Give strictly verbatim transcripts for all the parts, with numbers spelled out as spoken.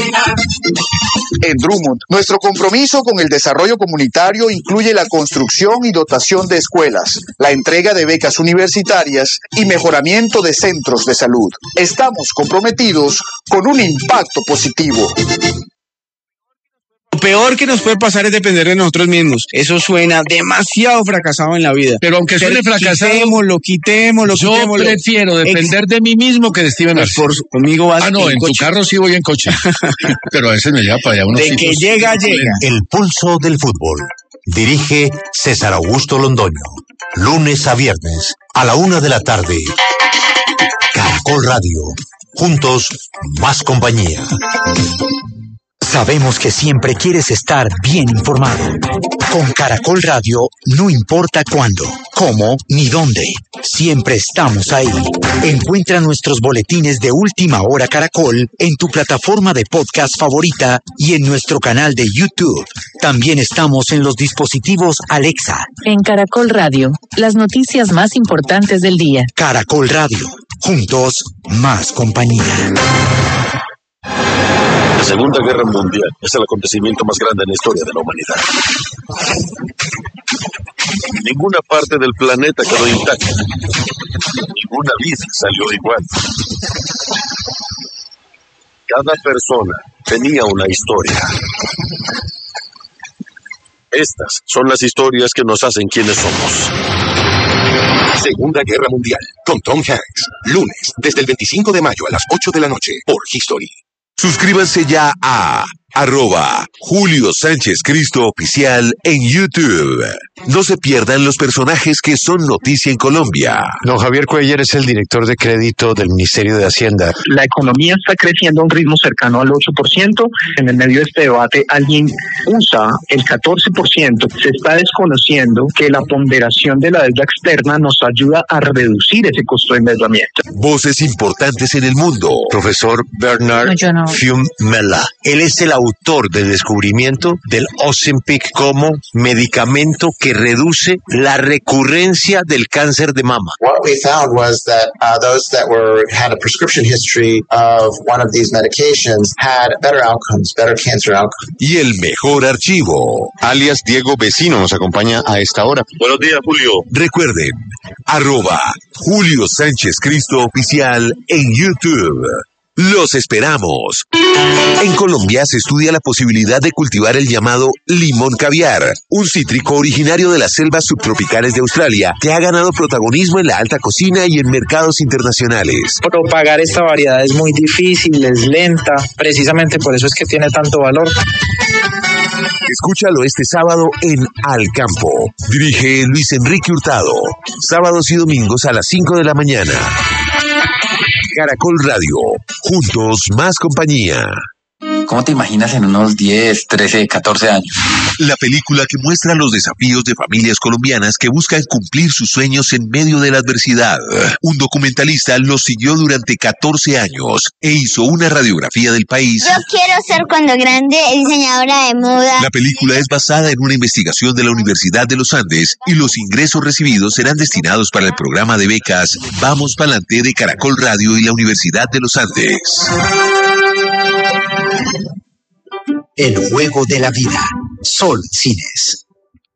caminar. En Drummond, nuestro compromiso con el desarrollo comunitario incluye la construcción y dotación de escuelas, la entrega de becas universitarias y mejoramiento de centros de salud. Estamos comprometidos con un impacto positivo. Lo peor que nos puede pasar es depender de nosotros mismos. Eso suena demasiado fracasado en la vida. Pero aunque suene fracasado, quitémoslo, quitémoslo, yo quitémoslo. prefiero depender Ex- de mí mismo que de Steven Arce. Por conmigo vas Ah, no, en, en coche. tu carro sí voy en coche. Pero a veces me lleva para allá unos De que sitios. llega, llega. El pulso del fútbol. Dirige César Augusto Londoño. Lunes a viernes, a la una de la tarde. Caracol Radio. Juntos, más compañía. Sabemos que siempre quieres estar bien informado. Con Caracol Radio, no importa cuándo, cómo ni dónde, siempre estamos ahí. Encuentra nuestros boletines de Última Hora Caracol en tu plataforma de podcast favorita y en nuestro canal de YouTube. También estamos en los dispositivos Alexa. En Caracol Radio, las noticias más importantes del día. Caracol Radio, juntos, más compañía. La Segunda Guerra Mundial es el acontecimiento más grande en la historia de la humanidad. Ninguna parte del planeta quedó intacta. Ninguna vida salió igual. Cada persona tenía una historia. Estas son las historias que nos hacen quienes somos. Segunda Guerra Mundial, con Tom Hanks. Lunes, desde el veinticinco de mayo a las ocho de la noche, por History. Suscríbanse ya a arroba Julio Sánchez Cristo Oficial en YouTube. No se pierdan los personajes que son noticia en Colombia. Don Javier Cuellar es el director de crédito del Ministerio de Hacienda. La economía está creciendo a un ritmo cercano al ocho por ciento. En el medio de este debate, alguien usa el catorce por ciento. Se está desconociendo que la ponderación de la deuda externa nos ayuda a reducir ese costo de endeudamiento. Voces importantes en el mundo. Profesor Bernard No, yo no. Fiumella. Él es el autor del descubrimiento del Ozempic como medicamento que reduce la recurrencia del cáncer de mama. What we found was that uh, those that were had a prescription history of one of these medications had better outcomes, better cancer outcomes. Y el mejor archivo. Alias Diego Vecino nos acompaña a esta hora. Buenos días, Julio. Recuerden, arroba Julio Sánchez Cristo Oficial en YouTube. ¡Los esperamos! En Colombia se estudia la posibilidad de cultivar el llamado limón caviar, un cítrico originario de las selvas subtropicales de Australia que ha ganado protagonismo en la alta cocina y en mercados internacionales. Propagar esta variedad es muy difícil, es lenta, precisamente por eso es que tiene tanto valor. Escúchalo este sábado en Al Campo. Dirige Luis Enrique Hurtado. Sábados y domingos a las cinco de la mañana. Caracol Radio. Juntos, más compañía. ¿Cómo te imaginas en unos diez, trece, catorce años? La película que muestra los desafíos de familias colombianas que buscan cumplir sus sueños en medio de la adversidad. Un documentalista los siguió durante catorce años e hizo una radiografía del país. Yo quiero ser cuando grande diseñadora de moda. La película es basada en una investigación de la Universidad de los Andes y los ingresos recibidos serán destinados para el programa de becas Vamos Pa'lante de Caracol Radio y la Universidad de los Andes. El juego de la vida. Sol Cines.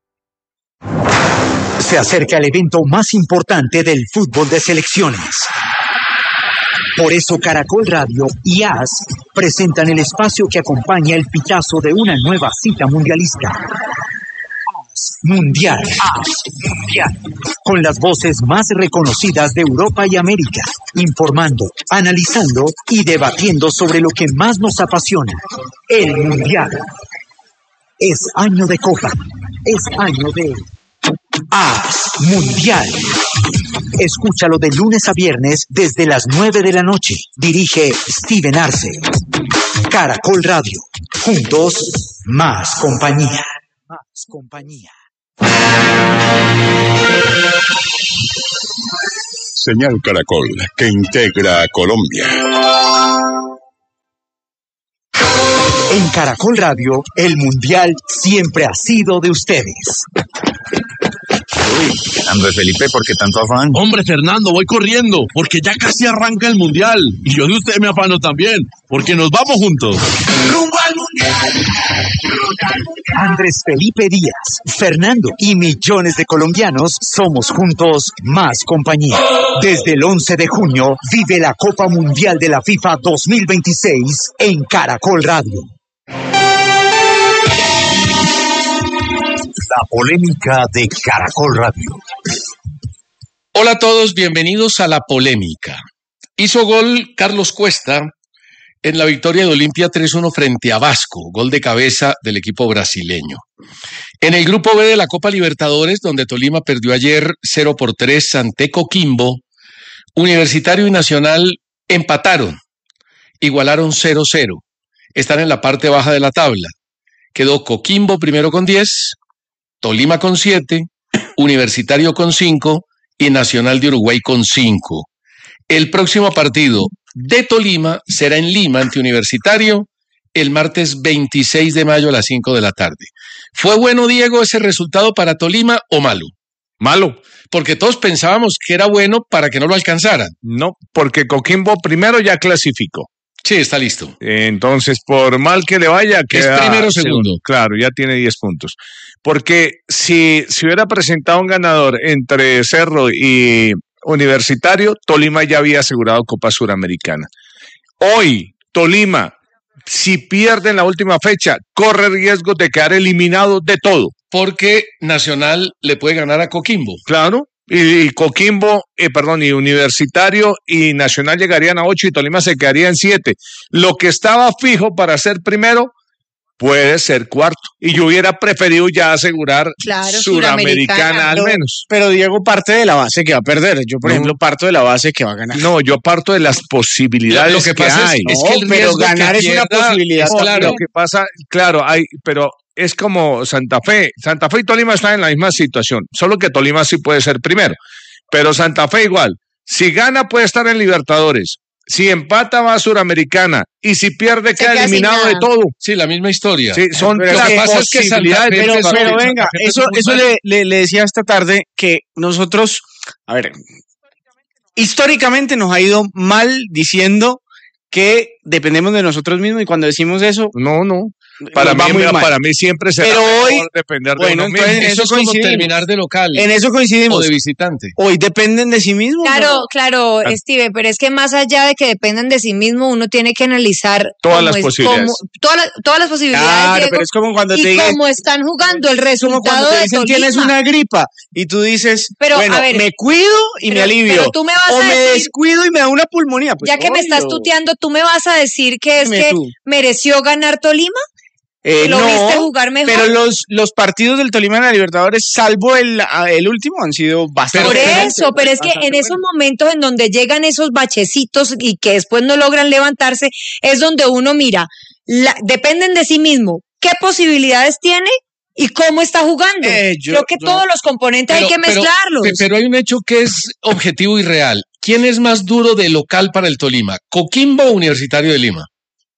Se acerca el evento más importante del fútbol de selecciones. Por eso Caracol Radio y A S presentan el espacio que acompaña el pitazo de una nueva cita mundialista. Mundial. A S Mundial. Con las voces más reconocidas de Europa y América, informando, analizando y debatiendo sobre lo que más nos apasiona, el Mundial. Es año de Copa, es año de A S Mundial. Escúchalo de lunes a viernes desde las nueve de la noche. Dirige Steven Arce. Caracol Radio. Juntos, más compañía. Más compañía. Señal Caracol, que integra a Colombia. En Caracol Radio, el Mundial siempre ha sido de ustedes. Andrés Felipe, ¿por qué tanto afán? Hombre, Fernando, voy corriendo, porque ya casi arranca el Mundial. Y yo de usted me afano también, porque nos vamos juntos. ¡Rumbo al Mundial! Andrés Felipe Díaz, Fernando y millones de colombianos somos juntos más compañía. Desde el once de junio vive la Copa Mundial de la FIFA dos mil veintiséis en Caracol Radio. La polémica de Caracol Radio. Hola a todos, bienvenidos a La Polémica. Hizo gol Carlos Cuesta en la victoria de Olimpia tres uno frente a Vasco, gol de cabeza del equipo brasileño. En el grupo B de la Copa Libertadores, donde Tolima perdió ayer cero por tres ante Coquimbo, Universitario y Nacional empataron, igualaron cero cero. Están en la parte baja de la tabla. Quedó Coquimbo primero con diez, Tolima con siete, Universitario con cinco y Nacional de Uruguay con cinco. El próximo partido de Tolima será en Lima ante Universitario el martes veintiséis de mayo a las cinco de la tarde. ¿Fue bueno, Diego, ese resultado para Tolima o malo? Malo. Porque todos pensábamos que era bueno para que no lo alcanzaran. No, porque Coquimbo primero ya clasificó. Sí, está listo. Entonces, por mal que le vaya, queda es primero o segundo. Claro, ya tiene diez puntos. Porque si se si hubiera presentado un ganador entre Cerro y Universitario, Tolima ya había asegurado Copa Suramericana. Hoy, Tolima, si pierde en la última fecha, corre riesgo de quedar eliminado de todo. Porque Nacional le puede ganar a Coquimbo. Claro. Y, y Coquimbo, eh, perdón, y Universitario y Nacional llegarían a ocho y Tolima se quedaría en siete. Lo que estaba fijo para ser primero puede ser cuarto. Y yo hubiera preferido ya asegurar claro, Suramericana al menos. Pero Diego parte de la base que va a perder. Yo, por no. ejemplo, parto de la base que va a ganar. No, yo parto de las posibilidades lo que, que pasa hay. Es, es que el no, pero ganar es una posibilidad. Es claro. Lo que pasa, claro, hay, pero es como Santa Fe. Santa Fe y Tolima están en la misma situación, solo que Tolima sí puede ser primero. Pero Santa Fe igual. Si gana puede estar en Libertadores. Si empata va a Suramericana y si pierde queda, queda eliminado de todo. Sí, la misma historia. Sí, son pero las que pasa es que Santa Fe, pero, pero, pero venga, eso, eso le, le, le decía esta tarde que nosotros, a ver, históricamente nos ha ido mal diciendo que dependemos de nosotros mismos y cuando decimos eso, no, no. Para mí, para mí siempre será pero hoy, mejor depender de bueno, uno mismo. En eso, eso es como terminar de local. En eso coincidimos. O de visitante. Hoy dependen de sí mismos. Claro, ¿no? claro, claro, Steve, pero es que más allá de que dependan de sí mismo, uno tiene que analizar todas las es, posibilidades. Cómo, todas, las, todas las posibilidades. Claro, Diego, pero es como cuando te y digan, cómo están jugando el resultado como cuando te dicen, de tienes una gripa y tú dices, pero, bueno, a ver, me cuido y pero, me alivio. Pero tú me vas o a me decir, descuido y me da una pulmonía. Pues, ya que obvio. me estás tuteando, ¿tú me vas a decir que es Dime que tú. mereció ganar Tolima? Eh, ¿Lo no, viste jugar mejor? Pero los, los partidos del Tolima en la Libertadores, salvo el, el último, han sido bastante. Por eso, pero es que en esos momentos en donde llegan esos bachecitos y que después no logran levantarse, es donde uno mira, la, dependen de sí mismo, qué posibilidades tiene y cómo está jugando. Eh, yo, Creo que yo, todos los componentes pero, hay que mezclarlos. Pero, pero hay un hecho que es objetivo y real. ¿Quién es más duro de local para el Tolima? ¿Coquimbo o Universitario de Lima?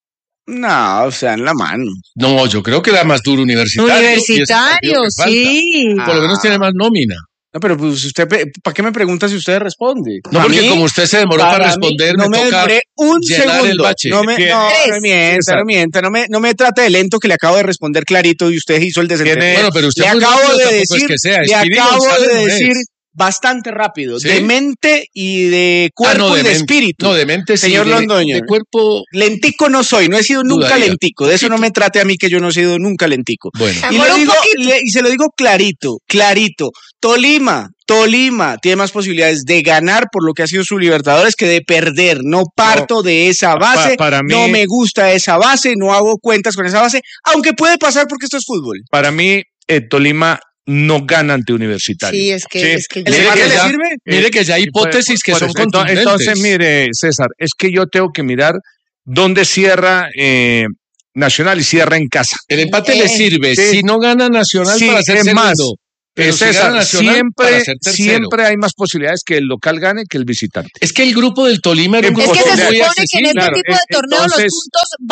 No, o sea, en la mano. No, yo creo que era más duro Universitario. Universitario, sí. Por lo menos tiene más nómina. No, pero pues usted, ¿para qué me pregunta si usted responde? No, porque mí, como usted se demoró para, para responder, mí, no me, me toca un llenar segundo. el bache. No me, no, no me mienta, no mienta, no me, no me trate de lento que le acabo de responder clarito y usted hizo el desempeño. Bueno, pero usted le muy acabo rápido, de decir, es que sea. le acabo de decir bastante rápido, ¿sí? De mente y de cuerpo ah, no, de y de mente, espíritu. No, de mente sí. Señor de, Londoño. De cuerpo. Lentico no soy, no he sido nunca Dudaría. lentico. De eso no me trate a mí que yo no he sido nunca lentico. Bueno. Y, le digo, le, y se lo digo clarito, clarito. Tolima, Tolima tiene más posibilidades de ganar por lo que ha sido su Libertadores que de perder. No parto no, de esa base, pa, para mí, no me gusta esa base, no hago cuentas con esa base, aunque puede pasar porque esto es fútbol. Para mí, eh, Tolima no gana ante Universitario. Sí, es que, sí. es que mire, que ya, sirve? mire que ya hay hipótesis que son contundentes. Entonces, mire, César, es que yo tengo que mirar dónde cierra eh, Nacional y cierra en casa. El empate eh, le sirve. Sí. Si no gana Nacional sí, para ser es segundo. Más. Pero César, si siempre, siempre hay más posibilidades que el local gane que el visitante. Es que el grupo del Tolima era un Es grupo que se muy supone accesible. que en este claro, tipo de torneos entonces, los puntos van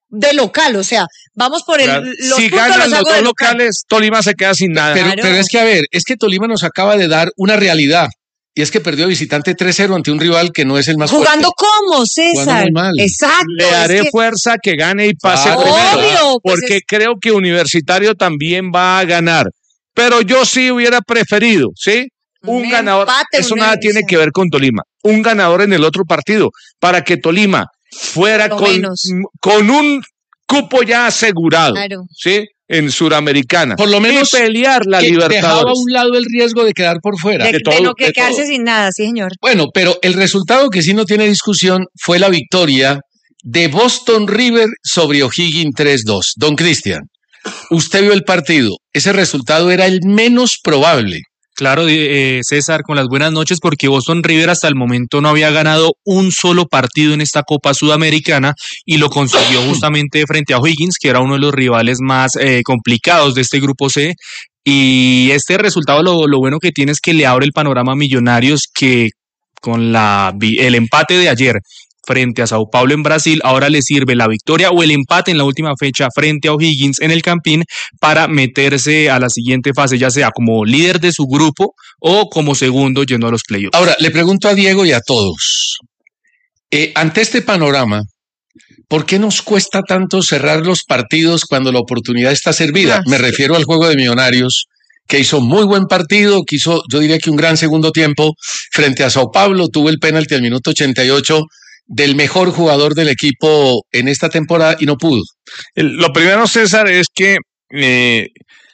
de local, o sea, vamos por el, Claro. los Si puntos ganan los los hago dos de local. locales, Tolima se queda sin nada. Pero, Claro. pero es que, a ver, es que Tolima nos acaba de dar una realidad. Y es que perdió visitante tres cero ante un rival que no es el más Jugando fuerte. como, César. Jugando muy mal. Exacto. Le es haré que- fuerza que gane y pase Claro. primero. Obvio, pues porque es- creo que Universitario también va a ganar. Pero yo sí hubiera preferido, ¿sí? Un, Un ganador. empate, Eso un nada em- tiene sí. que ver con Tolima. Un ganador en el otro partido para que Tolima fuera Por lo con, menos. con un cupo ya asegurado, Claro. ¿sí? En Suramericana. Por lo menos y pelear la que dejaba a Libertadores. un lado el riesgo de quedar por fuera. de, de de todo, no que de quedarse todo. sin nada, sí, señor. Bueno, pero el resultado que sí no tiene discusión fue la victoria de Boston River sobre O'Higgins tres dos. Don Cristian, usted vio el partido. Ese resultado era el menos probable. Claro, eh, César, con las buenas noches, porque Boston River hasta el momento no había ganado un solo partido en esta Copa Sudamericana y lo consiguió justamente frente a O'Higgins, que era uno de los rivales más eh, complicados de este grupo C. Y este resultado lo, lo bueno que tiene es que le abre el panorama a Millonarios, que con la, vi- el empate de ayer frente a Sao Paulo en Brasil, ahora le sirve la victoria o el empate en la última fecha frente a O'Higgins en el Campín para meterse a la siguiente fase, ya sea como líder de su grupo o como segundo yendo a los playoffs. Ahora, le pregunto a Diego y a todos, eh, ante este panorama, ¿por qué nos cuesta tanto cerrar los partidos cuando la oportunidad está servida? Ah, Me sí. refiero al juego de Millonarios, que hizo muy buen partido, que hizo, yo diría que un gran segundo tiempo frente a Sao Paulo, tuvo el penalti al minuto ochenta y ocho del mejor jugador del equipo en esta temporada y no pudo. El- Lo primero, César, es que eh,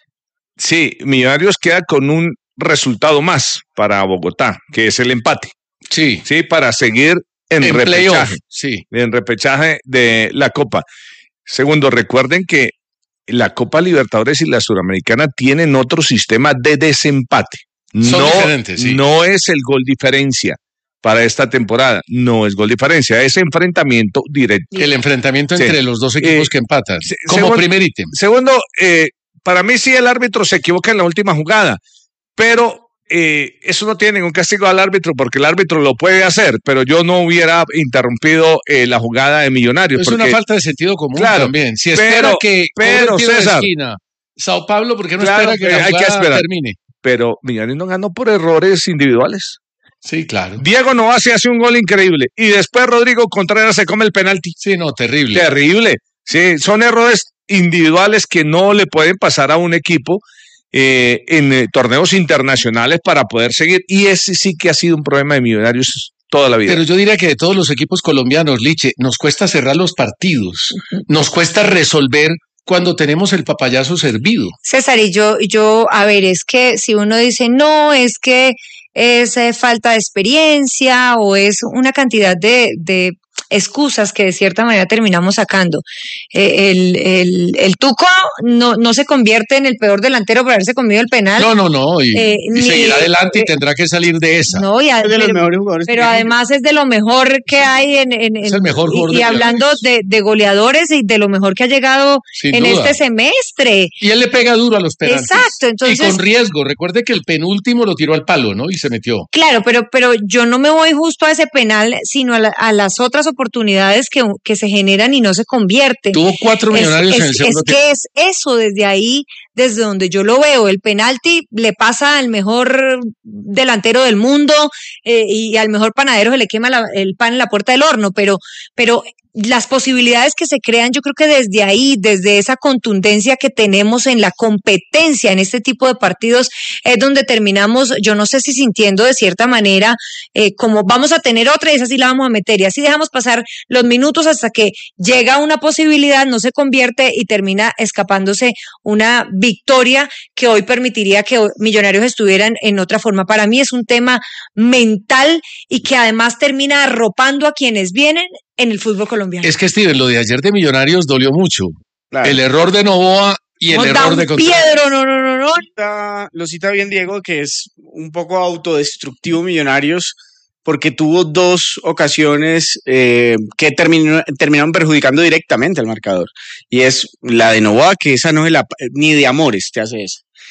sí, Millonarios queda con un resultado más para Bogotá, que es el empate. Sí. Sí, para seguir en, En repechaje. playoff, sí. En repechaje de la Copa. Segundo, recuerden que la Copa Libertadores y la Suramericana tienen otro sistema de desempate. Son no, diferentes, sí. no es el gol diferencia para esta temporada, no es gol diferencia, es enfrentamiento directo. El enfrentamiento Sí. entre los dos equipos Eh, que empatan, se- como segundo- primer ítem. Segundo, eh, para mí sí el árbitro se equivoca en la última jugada, pero eh, eso no tiene ningún castigo al árbitro porque el árbitro lo puede hacer, pero yo no hubiera interrumpido eh, la jugada de Millonarios. Es porque- una falta de sentido común Claro, también. Si pero- espera que pero, cobre tiro de César, esquina, Sao Paulo, ¿por qué no Claro, espera que eh, la hay que jugada esperar. termine? Pero Millonarios no ganó por errores individuales. Sí, claro. Diego Novasi hace un gol increíble y después Rodrigo Contreras se come el penalti. Sí, no, terrible. Terrible. Sí, son errores individuales que no le pueden pasar a un equipo eh, en eh, torneos internacionales para poder seguir. Y ese sí que ha sido un problema de Millonarios toda la vida. Pero yo diría que de todos los equipos colombianos, Liche, nos cuesta cerrar los partidos, nos cuesta resolver cuando tenemos el papayazo servido. César, y yo, y yo, a ver, es que si uno dice, no, es que es eh, falta de experiencia o es una cantidad de, de excusas que de cierta manera terminamos sacando. Eh, el, el, el Tuco no, no se convierte en el peor delantero por haberse comido el penal. No, no, no, y, Eh, y ni- seguirá adelante y eh, tendrá que salir de esa. No, y a- Es de los pero, mejores jugadores pero que tiene. además es de lo mejor que hay en, en- Es en- el mejor jugador y, y de hablando de, de goleadores y de lo mejor que ha llegado Sin en duda. este semestre. Y él le pega duro a los penaltis. Exacto, entonces- Y con riesgo. Recuerde que el penúltimo lo tiró al palo, ¿no? Y se metió. Claro, pero, pero yo no me voy justo a ese penal, sino a, la- a las otras oportunidades que, que se generan y no se convierten. Tuvo cuatro Es- Millonarios es, en el segundo es que es eso, desde ahí, desde donde yo lo veo, el penalti le pasa al mejor delantero del mundo eh, y al mejor panadero se le quema la- el pan en la puerta del horno, pero, pero las posibilidades que se crean, yo creo que desde ahí, desde esa contundencia que tenemos en la competencia en este tipo de partidos, es donde terminamos, yo no sé si sintiendo de cierta manera, eh, como vamos a tener otra y esa sí la vamos a meter, y así dejamos pasar los minutos hasta que llega una posibilidad, no se convierte y termina escapándose una victoria que hoy permitiría que Millonarios estuvieran en otra forma. Para mí es un tema mental y que además termina arropando a quienes vienen en el fútbol colombiano. Es que, Steven, lo de ayer de Millonarios dolió mucho. Claro. El error de Novoa y el No, da error un de Contreras. Piedro, no, no, no, no. Cita- Lo cita bien Diego, que es un poco autodestructivo Millonarios, porque tuvo dos ocasiones eh, que terminó, terminaron perjudicando directamente al marcador. Y es la de Novoa, que esa no es la, ni de amores te hace esa.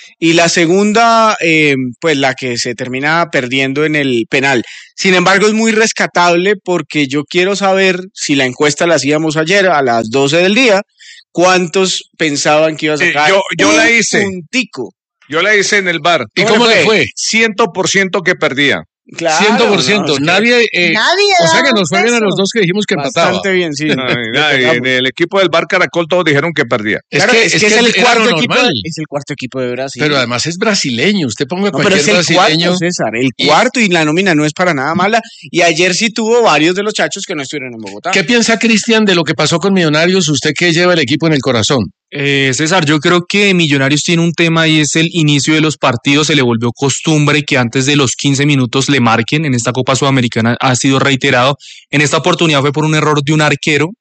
y la segunda, eh, pues la que se termina perdiendo en el penal. Sin embargo, es muy rescatable porque yo quiero saber, si la encuesta la hacíamos ayer a las doce del día, ¿cuántos pensaban que iba a sacar? Sí, yo, yo un la hice. puntico? Yo la hice en el bar. ¿Y cómo le fue? cien por ciento que perdía. Claro, cien por ciento. no, nadie, eh, Nadie o sea da que nos un fue bien a peso. los dos que dijimos que empataba. Bastante bien, sí. Nadie, nadie. En el equipo del bar Caracol todos dijeron que perdía. Es Claro, que es, es que es que el era cuarto lo equipo, normal. de, es el cuarto equipo de Brasil. Pero además es brasileño. Usted ponga no, pero cualquier es el brasileño. cuarto, César, el y- cuarto y la nómina no es para nada mala. Y ayer sí tuvo varios de los chachos que no estuvieron en Bogotá. ¿Qué piensa Cristian de lo que pasó con Millonarios? Usted que lleva el equipo en el corazón. Eh, César, yo creo que Millonarios tiene un tema y es el inicio de los partidos. Se le volvió costumbre que antes de los quince minutos le marquen. En esta Copa Sudamericana ha sido reiterado. En esta oportunidad fue por un error de un arquero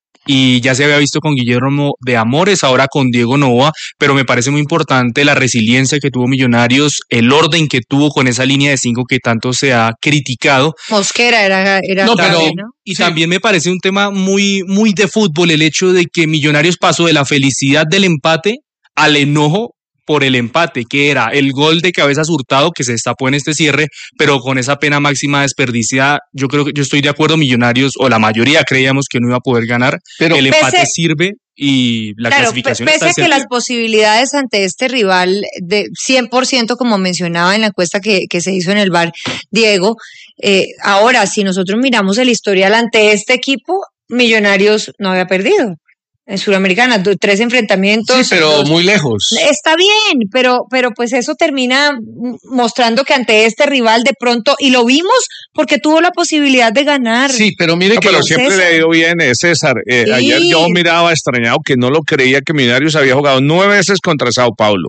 y ya se había visto con Guillermo de Amores, ahora con Diego Novoa, pero me parece muy importante la resiliencia que tuvo Millonarios, el orden que tuvo con esa línea de cinco que tanto se ha criticado. Mosquera era, era No, clave, pero ¿no? y también me parece un tema muy, muy de fútbol el hecho de que Millonarios pasó de la felicidad del empate al enojo por el empate, que era el gol de Cabezas Hurtado que se destapó en este cierre, pero con esa pena máxima desperdiciada, yo creo que yo estoy de acuerdo, Millonarios, o la mayoría creíamos que no iba a poder ganar, Pero el pese- empate sirve y la Claro, clasificación pe- está pese a que servida. las posibilidades ante este rival de cien por ciento, como mencionaba en la encuesta que, que se hizo en el bar, Diego, eh, ahora, si nosotros miramos el historial ante este equipo, Millonarios no había perdido. En Suramericana, do- tres enfrentamientos. Sí, pero dos- muy lejos. Está bien, pero, pero pues eso termina m- mostrando que ante este rival de pronto, y lo vimos porque tuvo la posibilidad de ganar. Sí, pero mire No, que pero los- siempre le ha ido bien, eh, César. Eh, Sí. Ayer yo miraba extrañado que no lo creía que Millonarios había jugado nueve veces contra Sao Paulo.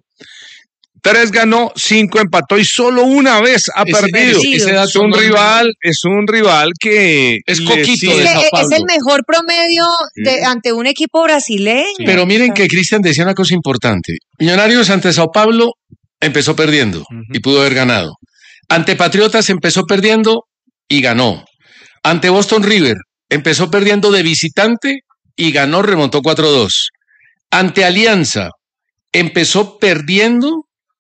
Tres ganó, cinco empató y solo una vez ha Ese- perdido. ese- ese dato es un no- rival, es un rival que Es le coquito sigue- de Que Sao es Paulo. el mejor promedio de, ante un equipo brasileño. Pero miren que Cristian decía una cosa importante. Millonarios ante Sao Paulo empezó perdiendo y pudo haber ganado. Ante Patriotas empezó perdiendo y ganó. Ante Boston River empezó perdiendo de visitante y ganó, remontó cuatro dos. Ante Alianza empezó perdiendo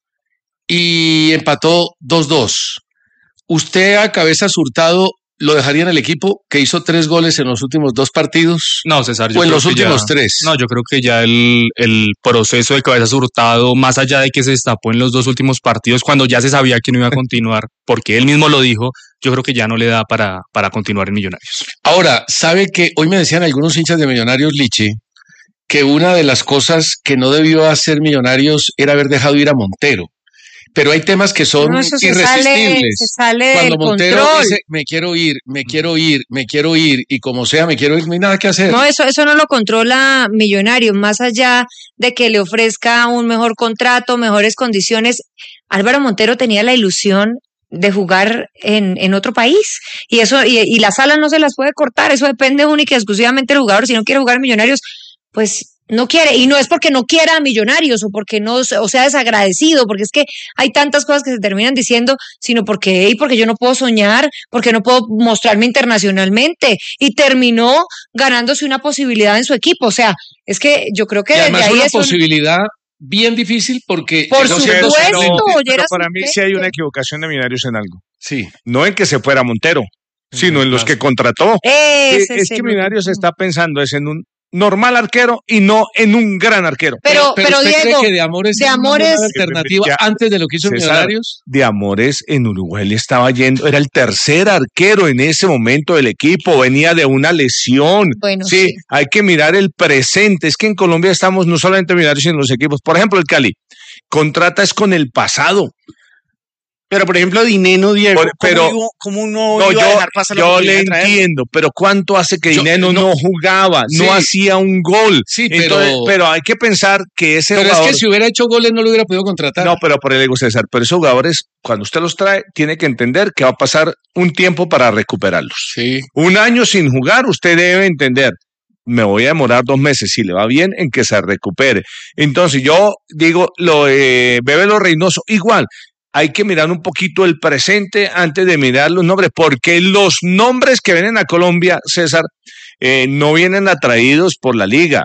y empató dos dos. ¿Usted a Cabezas Hurtado lo dejaría en el equipo que hizo tres goles en los últimos dos partidos? No, César, yo O en creo los que últimos ya- tres. No, yo creo que ya el, el proceso de Cabezas Hurtado, más allá de que se destapó en los dos últimos partidos, cuando ya se sabía que no iba a continuar, porque él mismo lo dijo, yo creo que ya no le da para, para continuar en Millonarios. Ahora, ¿sabe que hoy me decían algunos hinchas de Millonarios, Liche, que una de las cosas que no debió hacer Millonarios era haber dejado ir a Montero? Pero hay temas que son No, eso se sale, irresistibles. se sale Cuando del Montero control. dice, me quiero ir, me quiero ir, me quiero ir, y como sea, me quiero ir, no hay nada que hacer. No, eso, eso no lo controla Millonarios, más allá de que le ofrezca un mejor contrato, mejores condiciones. Álvaro Montero tenía la ilusión de jugar en, en otro país y eso y, y las alas no se las puede cortar, eso depende única y exclusivamente del jugador. Si no quiere jugar en Millonarios, pues no quiere, y no es porque no quiera a Millonarios o porque no se- o sea desagradecido, porque es que hay tantas cosas que se terminan diciendo, sino porque y porque yo no puedo soñar, porque no puedo mostrarme internacionalmente, y terminó ganándose una posibilidad en su equipo. O sea, es que yo creo que Y desde además ahí una es un- posibilidad bien difícil porque Por llegó siendo supuesto, suplente. ya Pero era para mí sí suplente. hay una equivocación de Millonarios en algo. Sí. No en que se fuera Montero, sino en los que contrató. Ese es es que el- Millonarios está pensando es en un normal arquero y no en un gran arquero. Pero, pero, ¿usted cree Diego, que de Amores de es una Amores, buena alternativa Ya. antes de lo que hizo César, Millonarios? De Amores en Uruguay le estaba yendo, era el tercer arquero en ese momento del equipo, venía de una lesión. Bueno, sí, sí. hay que mirar el presente. Es que en Colombia estamos no solamente Millonarios sino los equipos. Por ejemplo, el Cali contrata es con el pasado. Pero, por ejemplo, Dineno, Diego, Por- pero- ¿cómo, iba- cómo no, No, iba yo, a dejar pasar la yo oportunidad le de traerlo? entiendo, pero ¿cuánto hace que Yo- Dineno no, no- jugaba, Sí. no hacía un gol? Sí, Entonces, pero- pero hay que pensar que ese Pero jugador... es que si hubiera hecho goles no lo hubiera podido contratar. No, pero por el ego César, pero esos jugadores, cuando usted los trae, tiene que entender que va a pasar un tiempo para recuperarlos. Sí. Un año sin jugar, usted debe entender. Me voy a demorar dos meses, si le va bien, en que se recupere. Entonces, yo digo, lo de Bebelo Reynoso, igual, hay que mirar un poquito el presente antes de mirar los nombres, porque los nombres que vienen a Colombia, César, eh, no vienen atraídos por la liga.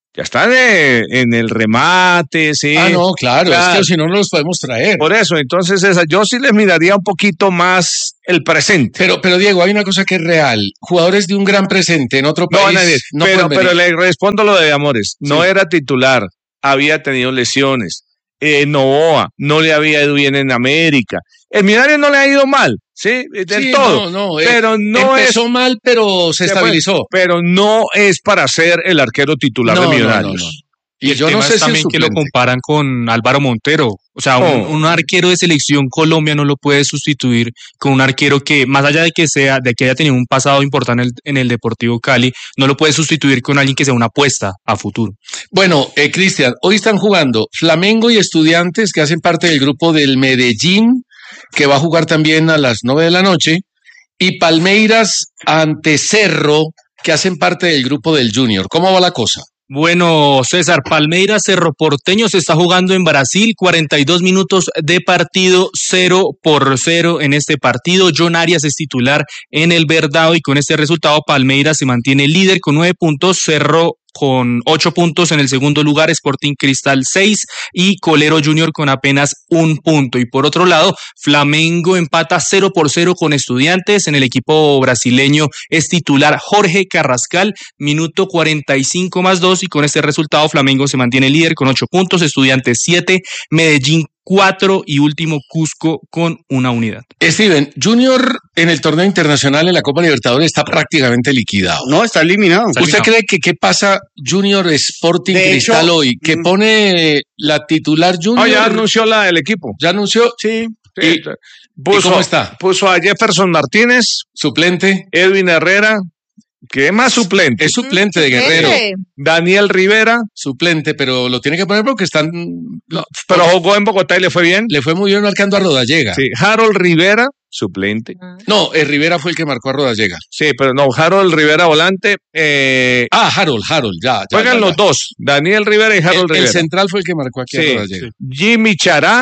Ya están eh, en el remate, sí. Ah, no, claro, claro. Es que si no, no los podemos traer. Por eso, entonces esa, yo sí les miraría un poquito más el presente. Pero, pero Diego, hay una cosa que es real. Jugadores de un gran presente en otro país. No, nadie, no pero, pero le respondo lo de Amores. No sí. era titular, había tenido lesiones. Eh, Novoa no le había ido bien en América. El Millonarios no le ha ido mal, ¿sí? Del sí, todo. No, no, pero eh, no empezó es, mal, pero se estabilizó. Pero no es para ser el arquero titular no, de Millonarios. No, no, no. Y, y yo no sé también si que lo comparan con Álvaro Montero. O sea, un, un arquero de selección Colombia no lo puede sustituir con un arquero que, más allá de que sea, de que haya tenido un pasado importante en el, en el Deportivo Cali, no lo puede sustituir con alguien que sea una apuesta a futuro. Bueno, eh, Cristian, hoy están jugando Flamengo y Estudiantes, que hacen parte del grupo del Medellín, que va a jugar también a las nueve de la noche, y Palmeiras ante Cerro, que hacen parte del grupo del Junior. ¿Cómo va la cosa? Bueno, César, Palmeiras Cerro Porteño se está jugando en Brasil, cuarenta y dos minutos de partido, cero por cero en este partido. John Arias es titular en el Verdao y con este resultado Palmeiras se mantiene líder con nueve puntos, Cerro con ocho puntos en el segundo lugar, Sporting Cristal seis y Colero Junior con apenas un punto. Y por otro lado, Flamengo empata cero por cero con Estudiantes. En el equipo brasileño es titular Jorge Carrascal, minuto cuarenta y cinco más dos, y con este resultado Flamengo se mantiene líder con ocho puntos, Estudiantes siete, Medellín cuatro y último Cusco con una unidad. Steven, Junior en el torneo internacional en la Copa Libertadores está prácticamente liquidado. No, está eliminado. ¿Usted eliminado. cree que qué pasa Junior Sporting de Cristal hecho, hoy? Que pone la titular Junior. Oh, ya anunció la, el equipo. ¿Ya anunció? Sí. ¿Y, sí. Puso, ¿Y cómo está? Puso a Jefferson Martínez. Suplente. Edwin Herrera. Que es más suplente. Es suplente de Guerrero. Daniel Rivera. Suplente, pero lo tiene que poner porque están... No, pero jugó en Bogotá y le fue bien. Le fue muy bien marcando a Rodallega. Sí, Harold Rivera, suplente. No, el Rivera fue el que marcó a Rodallega. Sí, pero no, Harold Rivera volante. Eh, ah, Harold, Harold, ya. ya juegan ya, los ya. dos, Daniel Rivera y Harold el, Rivera. El central fue el que marcó aquí sí, a Rodallega. Sí. Jimmy Chará,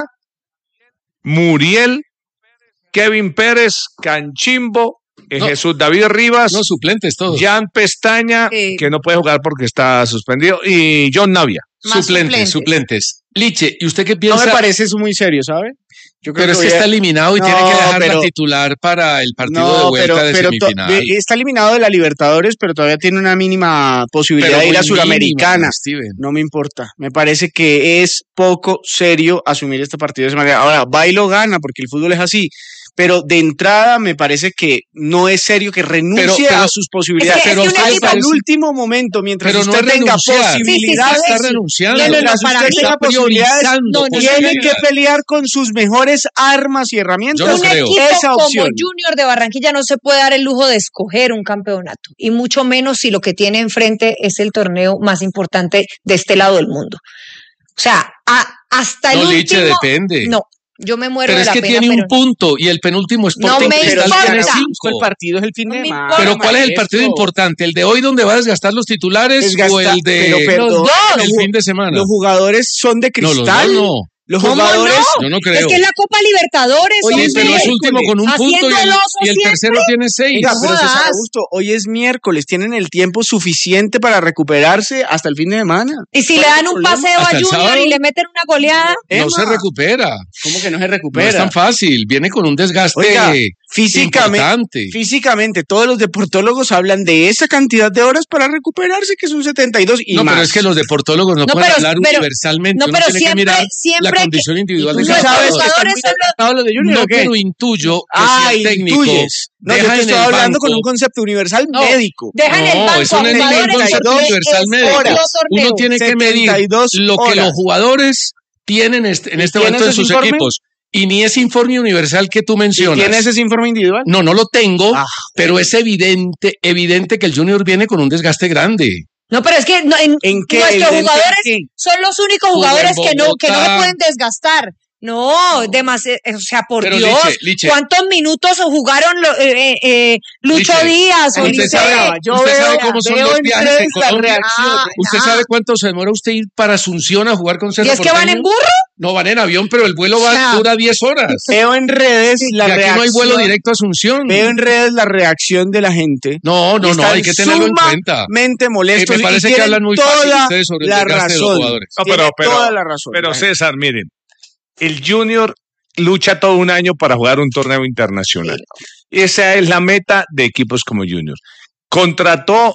Muriel, Kevin Pérez, Canchimbo, No, Jesús David Rivas, no suplentes todos. Jan Pestaña, sí. que no puede jugar porque está suspendido, y John Navia. Suplentes, suplentes, suplentes. Liche, ¿y usted qué piensa? No me parece eso muy serio, ¿sabe? Yo creo pero que es que está eliminado y no, tiene que dejar pero, la titular para el partido no, de vuelta pero, de pero semifinal. To, está eliminado de la Libertadores, pero todavía tiene una mínima posibilidad pero de ir a Suramericana. Mínima, no me importa. Me parece que es poco serio asumir este partido de esa manera. Ahora, va y lo gana, porque el fútbol es así. Pero de entrada me parece que no es serio que renuncie pero, pero, a sus posibilidades. Es que, pero es que hasta el último momento, mientras pero usted no tenga renunciar. posibilidades, sí, sí, sí, está renunciando. No, no, no, para usted tenga posibilidades, no, no, tiene que pelear con sus mejores armas y herramientas. Yo no un creo. equipo Esa como opción. Junior de Barranquilla no se puede dar el lujo de escoger un campeonato, y mucho menos si lo que tiene enfrente es el torneo más importante de este lado del mundo. O sea, a, hasta el no, último... Liche, depende. No. Yo me muero pero de es la que pena, tiene pero... un punto y el penúltimo Sporting no me Cristal importa. tiene cinco. El partido es el fin de no semana. Pero ¿cuál es el partido esto? importante? ¿El de hoy donde va a desgastar los titulares Desgasta, o el de pero, perdón, los dos, el los, fin de semana? Los jugadores son de cristal. No, los dos no. Los ¿Cómo jugadores, no? Yo no creo. Es que es la Copa Libertadores. Oye, pero es último con un punto y el, y el tercero tiene seis. Oiga, pero César Augusto, hoy es miércoles, tienen el tiempo suficiente para recuperarse hasta el fin de semana. Y si le dan un paseo a Junior y le meten una goleada. No Emma. se recupera. ¿Cómo que no se recupera? No es tan fácil, viene con un desgaste Oiga, físicamente, importante. Físicamente, todos los deportólogos hablan de esa cantidad de horas para recuperarse, que son setenta y dos y no, más. pero es que los deportólogos no, no pueden pero, hablar pero, universalmente. No, Uno pero tiene siempre, que mirar siempre la condición que, individual de ¿Tú cada sabes jugador. que están muy de Junior, no, ¿o qué? pero intuyo que ah, si el técnico intuyes. No, yo deja te en estoy el hablando banco, con un concepto universal no, médico. Deja en el no, banco eso no es ningún concepto universal médico. Uno tiene que medir lo que los jugadores tienen este, en este momento en sus informe? equipos. Y ni ese informe universal que tú mencionas. ¿Tienes ese informe individual? No, no lo tengo, ah, pero es evidente, evidente que el Junior viene con un desgaste grande. No, pero es que no, en, ¿En qué? nuestros ¿En jugadores qué? son los únicos jugadores que no, que no se pueden desgastar. No, demasiado, o sea, por pero Dios, Liche, Liche. ¿cuántos minutos jugaron lo, eh, eh, Lucho Liche. Díaz? Usted, Ulises? sabe, yo usted veo, sabe cómo son veo los viajes en la Colombia. reacción. ¿Usted Ah, sabe cuánto se demora usted ir para Asunción a jugar con Cerro ¿Y es que van en burro? No, van en avión, pero el vuelo va, Ya. dura diez horas. Veo en redes la Y aquí reacción. no hay vuelo directo a Asunción. Veo en redes la reacción de la gente. No, no, no, hay que tenerlo en cuenta. Sumamente molesto. Eh, me parece que hablan muy fácil ustedes sobre el la desgaste de los razón. jugadores. No, Tiene pero, pero, toda la razón. pero César, miren, el Junior lucha todo un año para jugar un torneo internacional. Esa es la meta de equipos como Junior. Contrató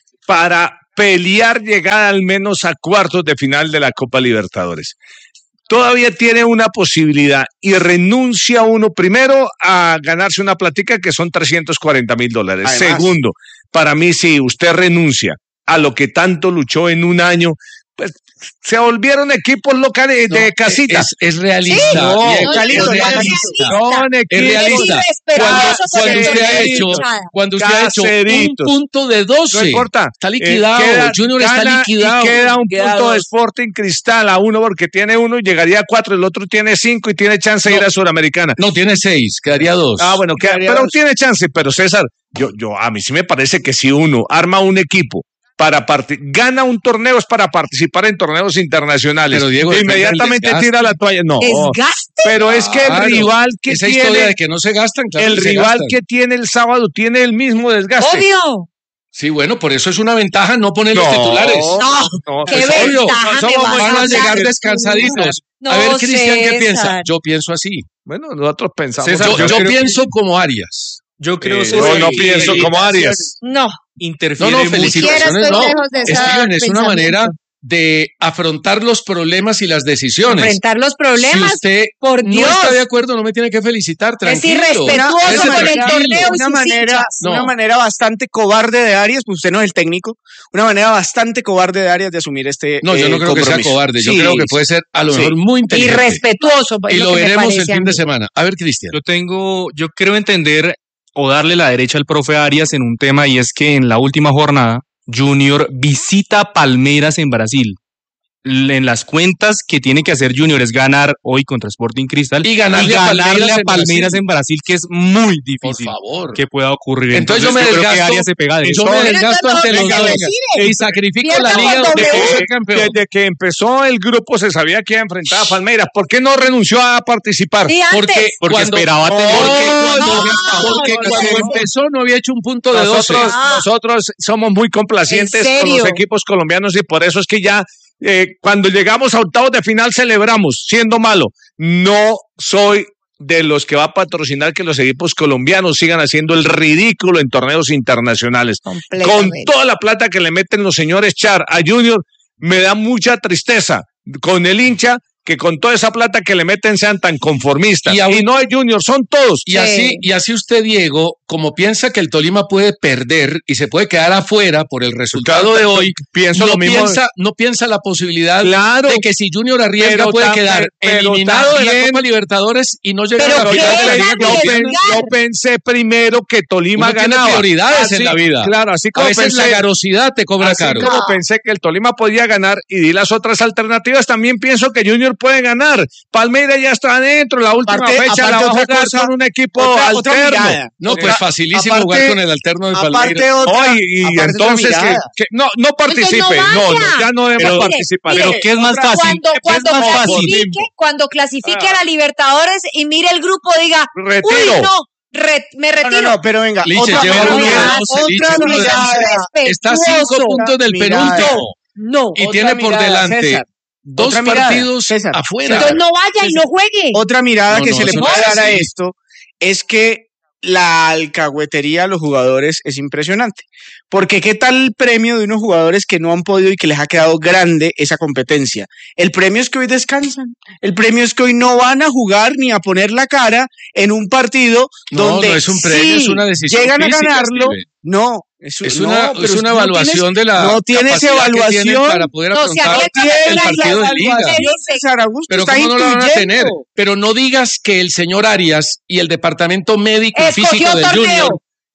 para pelear llegar al menos a cuartos de final de la Copa Libertadores. Todavía tiene una posibilidad y renuncia uno primero a ganarse una platica que son trescientos cuarenta mil dólares. Además. Segundo, para mí si usted renuncia a lo que tanto luchó en un año, pues se volvieron equipos locales de No, casita. Es, es realista. Sí, no, Diego, Calito, es no, realista. son Es equipos. realista. Cuando, cuando usted ha hecho, cuando usted ha hecho un Caseritos. punto de doce, No importa. está liquidado. Eh, queda- Junior está gana liquidado. Y queda un Queda punto de dos. Sporting Cristal a uno porque tiene uno y llegaría a cuatro, el otro tiene cinco y tiene chance de ir a Sudamericana. No, tiene seis, quedaría dos. Ah, bueno, queda- Quedaría pero dos. tiene chance. Pero César, yo, yo, a mí sí me parece que si uno arma un equipo para parti- gana un torneo es para participar en torneos internacionales. Pero, Diego, E depende del inmediatamente desgaste. tira la toalla. No, ¿Desgaste? pero es que el Claro, rival que esa tiene, historia de que no se gastan, claro el que se rival gastan. que tiene el sábado tiene el mismo desgaste. Obvio. Sí, bueno, por eso es una ventaja no poner los No, titulares. No, no, qué pues, obvio, ventaja no me somos- vas a Van a hablar llegar tú. descansaditos. No, a ver, Cristian, ¿qué César. piensa? Yo pienso así. Bueno, nosotros pensamos. César, Yo, yo yo creo pienso como Arias. Yo creo Eh, César, yo no que pienso como Arias. No. No, interfiere no, mucho. felicitaciones, estoy no. lejos de esa Steven, es una pensamiento. manera de afrontar los problemas y las decisiones. Enfrentar los Si problemas. usted por no Dios. está de acuerdo, no me tiene que felicitar, Es tranquilo. irrespetuoso Ese con el tranquilo. torneo y Una sus manera, hinchas. No. una manera bastante cobarde de Arias, pues usted no es el técnico, una manera bastante cobarde de Arias de asumir este No, yo no eh, creo que sea compromiso. cobarde, yo Sí, creo que puede ser a lo sí. mejor muy inteligente. Irrespetuoso. es Y lo que me veremos el parece a fin mí. de semana. A ver, Cristian. Yo tengo, yo creo entender o darle la derecha al profe Arias en un tema y es que en la última jornada Junior visita Palmeiras en Brasil. L- En las cuentas que tiene que hacer Junior es ganar hoy contra Sporting Cristal Y ganarle a Palmeiras en Palmeiras Brasil. en Brasil, que es muy Por difícil favor. que pueda ocurrir. Entonces yo me creo que desgasto, Arias se pega de yo eso. me Pero desgasto entonces ante no los venga a dos decir y sacrifico Pierda la por liga donde W. puedo ser campeón. Desde que empezó el grupo se sabía que iba a enfrentar a Palmeiras. ¿Por qué no renunció a participar? Sí, antes. Porque, Porque cuando, esperaba tener- porque cuando, No, porque no, cuando no. empezó no había hecho un punto de doce. Nosotros, Ah. nosotros somos muy complacientes ¿En con los serio? equipos colombianos y por eso es que ya eh, cuando llegamos a octavos de final celebramos, siendo malo. No soy de los que va a patrocinar que los equipos colombianos sigan haciendo el ridículo en torneos internacionales. Con Completamente. toda la plata que le meten los señores Char a Junior, me da mucha tristeza con el hincha que con toda esa plata que le meten sean tan conformistas. Y Y, aún- no es Junior, son todos. Y así, y así usted, Diego, como piensa que el Tolima puede perder y se puede quedar afuera por el resultado de hoy, pienso no lo mismo. piensa, no piensa la posibilidad Claro. de que si Junior arriesga Pero puede tam- quedar pero eliminado de la también- Copa Libertadores y no llegar Pero a la ¿qué final de la es Liga la Yo, Colombiana. pen- yo pensé primero que Tolima Uno tiene ganaba. prioridades Así- en la vida. Claro, así A como veces pensé, la garosidad te cobra así caro. como pensé que el Tolima podía ganar y di las otras alternativas, también pienso que Junior puede ganar. Palmeiras ya está adentro, la última Aparte- fecha la aparte va a otra jugar cosa, con un equipo otra- otra alterno. mirada. No, Otra- pues facilísimo aparte- jugar con el alterno de aparte Palmeiras. otra- Oye, y aparte otra entonces que, mirada. que- no, no participe, no no, no, vaya. ya no debemos Pero- participar. mire, Pero ¿qué es más otra- fácil? Cuando, ¿Qué cuando es más fácil? clasifique, cuando clasifique Ah. a la Libertadores y mire el grupo, diga, Retiro. uy, no, re- me No, retiro. no, no, pero venga, Liche, otra, lleva pero uno de venga, doce, Liche, otra uno de mirada. doce. Está a cinco respetuoso. puntos del Mirada. penúltimo. No. Y Otra tiene por mirada, delante César. dos Otra mirada, partidos César. afuera. Entonces no vaya y no juegue. Otra mirada No, que no, se le eso puede no es dar a así. esto es que la alcahuetería a los jugadores es impresionante. Porque qué tal el premio de unos jugadores que no han podido y que les ha quedado grande esa competencia. El premio es que hoy descansan. El premio es que hoy no van a jugar ni a poner la cara en un partido No, donde no es un premio, sí, es una decisión llegan física, a ganarlo. Steven. No, es, Es no, una, pero es una no evaluación tienes- de la no tienes capacidad que tienen evaluación para poder No, si afrontar aquí tienes el la partido de liga. evaluación, César Augusto, Pero está ¿cómo no la van a intuyendo. tener? Pero no digas que el señor Arias y el departamento médico y Escogió físico del torneo. Junior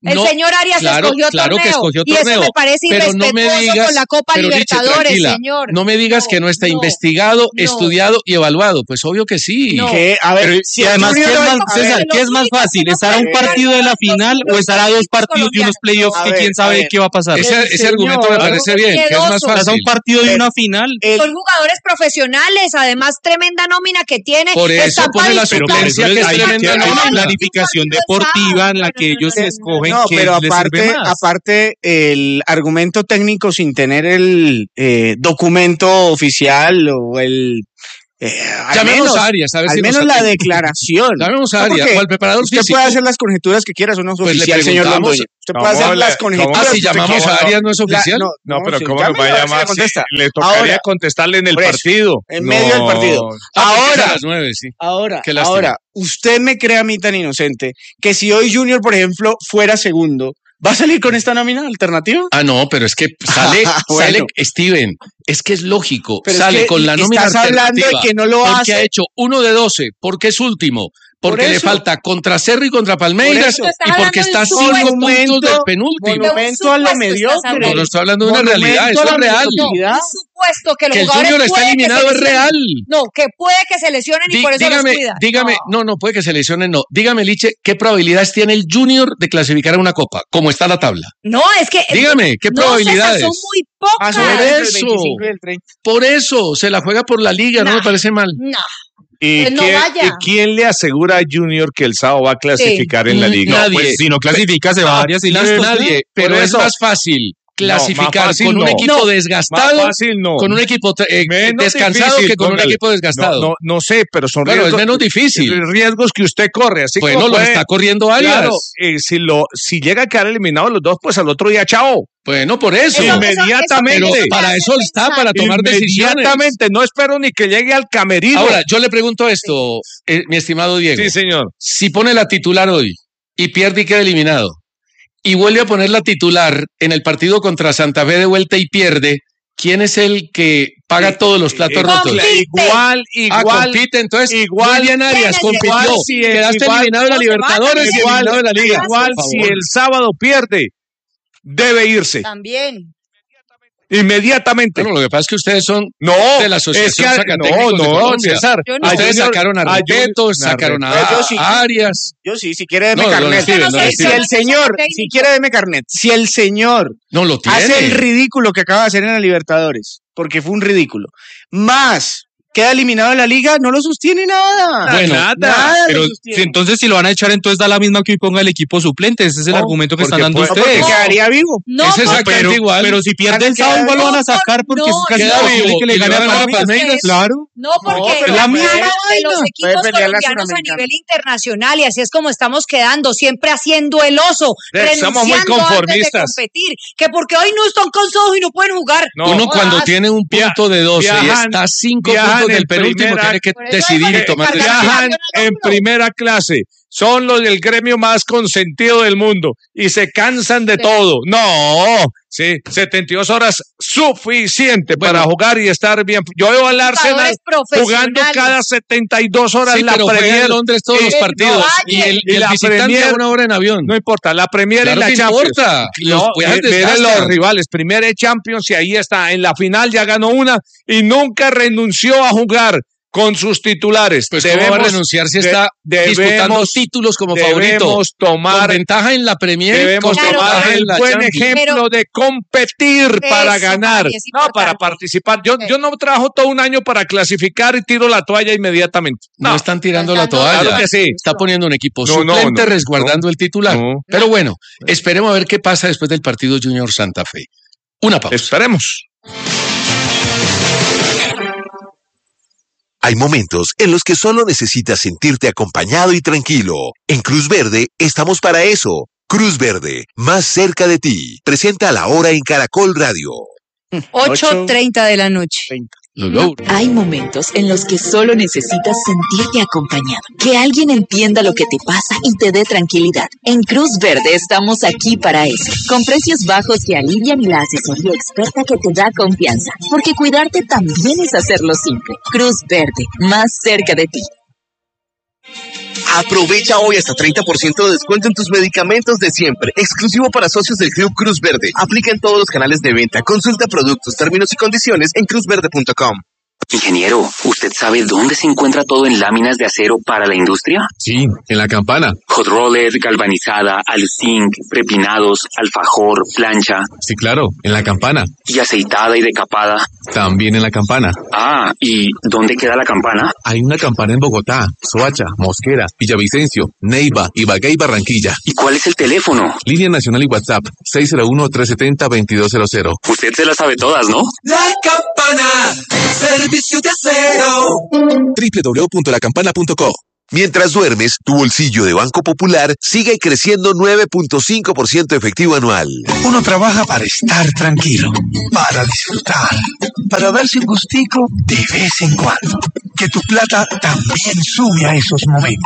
El no, señor Arias claro, escogió claro torneo. que escogió y torneo. eso me parece pero irrespetuoso no me digas, con la Copa pero, Libertadores, Liche, señor. No me digas no, que no está no, investigado, no. estudiado y evaluado. Pues obvio que sí. No. Que, a ver, Pero, si y además, ¿qué es más, a César, ver, ¿qué es más fácil? ¿Estar a un partido de la final o estar a dos partidos de unos playoffs A que ver, quién a sabe ver. qué va a pasar? Ese, ese señor, argumento me parece bien, que es más miedoso. Estás a un fácil. partido de una final. el- Son jugadores profesionales, además tremenda nómina que tiene. Por eso Están pone para la disputar. suplencia, que es hay, tremenda hay nómina. una planificación deportiva en la que ellos Eh, escogen no, qué pero les aparte, sirve más. aparte el argumento técnico sin tener el eh, documento oficial o el eh, al Llamemos menos, a Arias, a ver al si nos menos la atiende. declaración. Llamemos a No, Arias porque o al preparador usted físico. puede hacer las conjeturas que quiera, eso no es Pues le oficial, señor preguntamos- Londoño. Usted ¿Cómo puede hacer le- las cómo- conjeturas. Ah, si que usted llamamos quiera. a Arias, ¿no es La- oficial? no, No, pero si ¿cómo nos llámelo, va a ver si le llamar? contesta. Si le tocaría Ahora, contestarle en el por eso, partido. en medio del partido. Ah, porque es a Ahora, las nueve, sí. Ahora, Qué lástima. ahora, usted me cree a mí tan inocente que si hoy Junior, por ejemplo, fuera segundo, ¿va a salir con esta nómina alternativa? Ah, no, pero es que sale, Bueno. sale Steven, es que es lógico, Pero es sale que con la nómina estás hablando de alternativa, que no lo porque hace. ha hecho uno de doce, porque es último, porque Por le eso. falta contra Cerro y contra Palmeiras Por eso. y porque está a Estás cinco hablando de un puntos del supuesto, penúltimo. Monumento a lo supuesto estás mediocre. hablando. No, no estoy hablando de una Monumento realidad, a eso la es real. mediocridad. Por supuesto que los Que el jugadores Junior está puede que eliminado se es lesionen. real. No, que puede que se lesionen y Dí- por eso dígame, los cuida. dígame, No. no, no puede que se lesionen, no. Dígame, Liche, ¿qué probabilidades tiene el Junior de clasificar a una copa? ¿Cómo está la tabla? No, es que. Dígame, ¿qué no, probabilidades? César, son muy pocas. Por Por el eso, veinticinco y el treinta. por eso, se la juega por la liga, no Nah. me parece mal. No. ¿Y, Pues no quién, vaya. ¿Y quién le asegura a Junior que el sábado va a clasificar en la Mm, liga? nadie. Pues si no clasifica, se va a Arias y No, listo. nadie, pero Por es eso. más fácil clasificar más fácil con un no. equipo No. desgastado, Más fácil no. con un equipo eh, Menos descansado difícil, que con póngale. un equipo desgastado. No, no, no sé, pero son Bueno, es riesgos, menos difícil. riesgos que usted corre. Así Bueno, como lo puede- está corriendo Arias. Claro, eh, si, lo, si llega a quedar eliminado los dos, pues al otro día, chao. Bueno, por eso. Eso- Inmediatamente. eso- eso Pero me para hace eso está, pensar. para tomar decisiones. Inmediatamente, no espero ni que llegue al camerino. Ahora, yo le pregunto esto, eh, mi estimado Diego. Sí, señor. Si pone la titular hoy y pierde y queda eliminado, y vuelve a poner la titular en el partido contra Santa Fe de vuelta y pierde, ¿quién es el que paga todos los platos Eh, rotos? Compite. Igual, Ah, igual. compite, entonces, igual- muy bien Arias, ¿Quién es el compitió, igual si el- quedaste igual- eliminado de la no se va, Libertadores y Igual, eliminado de la Liga. igual Por si favor. el sábado pierde, debe irse. También. Inmediatamente. Bueno, lo que pasa es que ustedes son No, de la Asociación es que, Zacatécnicos no, de no, Colombia. César. Yo no- Ustedes Junior- sacaron a a Repeto, Junior- sacaron a, Pero yo sí. a Arias. Yo sí, si quiere deme No, no, carnet. no, Steven, no, si, Steven. el señor, si quiere deme carnet, si el señor No lo tiene. hace el ridículo que acaba de hacer en la Libertadores, porque fue un ridículo, más queda eliminado de la liga, no lo sostiene nada. Bueno, nada, Nada, lo pero sostiene. si entonces si lo van a echar, entonces da la misma que hoy ponga el equipo suplente. Ese es el No, argumento que porque están dando puede- No, porque ustedes. quedaría vivo. No, Es porque- exactamente pero, igual. pero si pierde el Queda sábado, igual lo van a vivo. sacar porque No, es casi queda imposible vivo que le y le gane van a a ganar a Palmeiras. Palmeiras. Claro. No, porque No, pero la la misma misma de los vaina. equipos Puede pelear la colombianos a Sudamericana. nivel internacional y así es como estamos quedando, siempre haciendo el oso, Eh, somos muy renunciando antes de conformistas. competir, que porque hoy no están cansados y no pueden jugar. No. Uno cuando jodas. tiene un Via- punto de doce y viajan- está a cinco viajan puntos del en penúltimo, primera- tiene que Por eso decidir hay y que tomar cargar- decisiones. Viajan campeón al en hombro. primera clase. Son los del gremio más consentido del mundo y se cansan de Sí. todo. No, sí, setenta y dos horas suficiente Bueno. para jugar y estar bien. Yo veo al Arsenal Jugadores jugando profesionales. cada setenta y dos horas Sí, la pero juega Premier. en Londres todos y- los partidos no, y el, y y el la visitante Premier- a una hora en avión. No importa, la Premier Claro y la que Champions. importa. Los No, viajes mi- miren desgastan. los rivales, Premier y Champions y ahí está. En la final ya ganó una y nunca renunció a jugar con sus titulares. Pues cómo va a renunciar si de- está disputando debemos- títulos como favorito. Debemos tomar Con ventaja en la Premier, Debemos con Claro, ventaja tomar en el la buen Champions. ejemplo Pero- de competir para Eso, ganar, Mari, es no para importante. participar. Yo, Sí. yo no trabajo todo un año para clasificar y tiro la toalla inmediatamente. No, están tirando No la están- toalla. Claro que sí. Está poniendo un equipo No, no, suplente no, resguardando el titular. No. Pero bueno, esperemos a ver qué pasa después del partido Junior Santa Fe. Una pausa. Esperemos. Hay momentos en los que solo necesitas sentirte acompañado y tranquilo. En Cruz Verde estamos para eso. Cruz Verde, más cerca de ti. Presenta la hora en Caracol Radio. ocho treinta de la noche. Los logros. Hay momentos en los que solo necesitas sentirte acompañado, que alguien entienda lo que te pasa y te dé tranquilidad. En Cruz Verde estamos aquí para eso, con precios bajos que alivian y la asesoría experta que te da confianza, porque cuidarte también es hacerlo simple. Cruz Verde, más cerca de ti. Aprovecha hoy hasta treinta por ciento de descuento en tus medicamentos de siempre. Exclusivo para socios del Club Cruz Verde. Aplica en todos los canales de venta. Consulta productos, términos y condiciones en cruz verde punto com. Ingeniero, ¿usted sabe dónde se encuentra todo en láminas de acero para la industria? Sí, en la Campana. Hot roller, galvanizada, aluzinc, prepinados, alfajor, plancha. Sí, claro, en la Campana. ¿Y aceitada y decapada? También en la Campana. Ah, ¿y dónde queda la Campana? Hay una Campana en Bogotá, Soacha, Mosquera, Villavicencio, Neiva, Ibagué y Barranquilla. ¿Y cuál es el teléfono? Línea nacional y WhatsApp, seis cero uno, tres siete cero, dos dos cero cero. Usted se las sabe todas, ¿no? La Campana, servicio de acero. doble u doble u doble u punto la campana punto co. Mientras duermes, tu bolsillo de Banco Popular sigue creciendo nueve punto cinco por ciento efectivo anual. Uno trabaja para estar tranquilo, para disfrutar, para darse un gustico de vez en cuando. Que tu plata también sube a esos momentos.